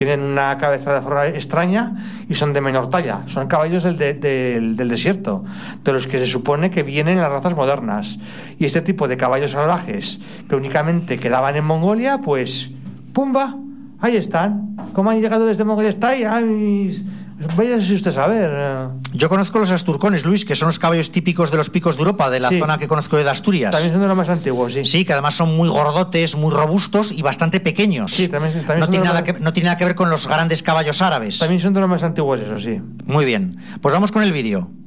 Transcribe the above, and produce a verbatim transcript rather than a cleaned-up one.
Tienen una cabeza de forma extraña y son de menor talla. Son caballos del, de, del, del desierto, de los que se supone que vienen las razas modernas. Y este tipo de caballos salvajes que únicamente quedaban en Mongolia, pues ¡pumba! Ahí están. ¿Cómo han llegado desde Mongolia? Está ahí. Ay, vaya si usted saber. Yo conozco los asturcones, Luis, que son los caballos típicos de los picos de Europa, de la sí. zona que conozco de Asturias. También son de los más antiguos, sí. Sí, que además son muy gordotes, muy robustos y bastante pequeños. Sí, también, también no, son tiene de los nada más... que, no tiene nada que ver con los grandes caballos árabes. También son de los más antiguos, eso sí. Muy bien. Pues vamos con el vídeo.